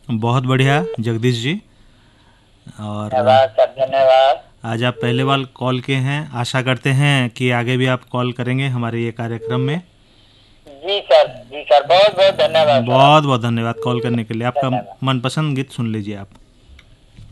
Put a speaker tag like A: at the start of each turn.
A: बहुत बढ़िया जगदीश जी। और
B: धन्यवाद सर, धन्यवाद।
A: आज आप पहले बार कॉल किए हैं, आशा करते हैं कि आगे भी आप कॉल करेंगे हमारे ये कार्यक्रम में।
B: जी सर, जी सर, बहुत बहुत धन्यवाद सर
A: बहुत
B: आपका।
A: बहुत धन्यवाद कॉल करने के लिए। आपका
B: धन्यवाद।
A: मनपसंद गीत सुन लीजिए आप।